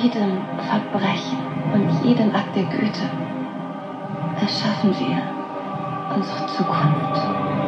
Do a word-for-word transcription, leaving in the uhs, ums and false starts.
jedem Verbrechen und jedem Akt der Güte erschaffen wir unsere Zukunft.